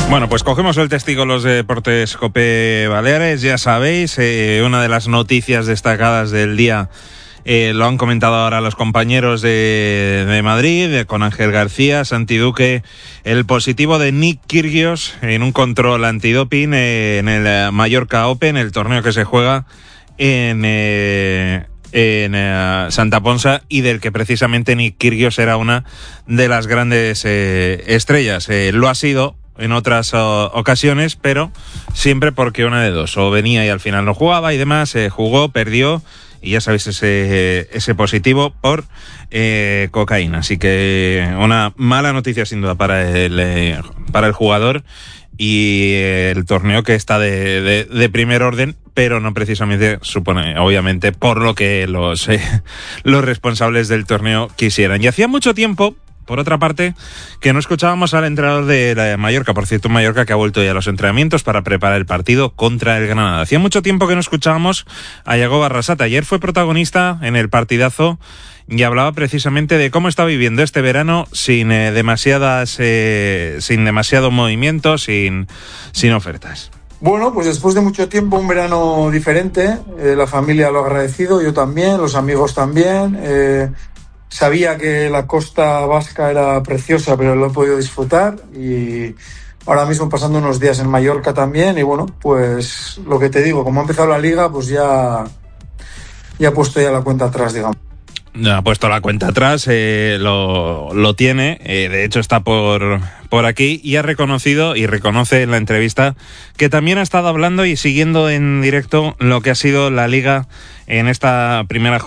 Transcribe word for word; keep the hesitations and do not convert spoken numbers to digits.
Bueno, pues cogemos el testigo los deportes COPE Baleares. Ya sabéis, eh, una de las noticias destacadas del día eh, lo han comentado ahora los compañeros de, de Madrid, de, con Ángel García, Santi Duque, el positivo de Nick Kyrgios en un control antidoping eh, en el Mallorca Open, el torneo que se juega en... Eh, en eh, Santa Ponsa, y del que precisamente Nick Kyrgios era una de las grandes eh, estrellas. Eh, lo ha sido en otras uh, ocasiones, pero siempre porque una de dos, o venía y al final no jugaba y demás, eh, jugó, perdió, y ya sabéis ese, ese positivo por eh, cocaína. Así que una mala noticia sin duda para el, eh, para el jugador, y el torneo que está de, de, de primer orden, pero no precisamente, supone, obviamente, por lo que los, eh, los responsables del torneo quisieran. Y hacía mucho tiempo, por otra parte, que no escuchábamos al entrenador de la Mallorca, por cierto, Mallorca que ha vuelto ya a los entrenamientos para preparar el partido contra el Granada. Hacía mucho tiempo que no escuchábamos a Yago Barrasate. Ayer fue protagonista en el partidazo y hablaba precisamente de cómo está viviendo este verano sin eh, demasiadas, eh, sin demasiado movimiento, sin, sin ofertas. Bueno, pues después de mucho tiempo, un verano diferente, eh, la familia lo ha agradecido, yo también, los amigos también. Eh, sabía que la costa vasca era preciosa, pero lo he podido disfrutar, y ahora mismo pasando unos días en Mallorca también, y bueno, pues lo que te digo, como ha empezado la liga, pues ya, ya he puesto ya la cuenta atrás, digamos. Ha puesto la cuenta atrás, eh, lo, lo tiene, eh, de hecho está por, por aquí, y ha reconocido y reconoce en la entrevista que también ha estado hablando y siguiendo en directo lo que ha sido la liga en esta primera jornada.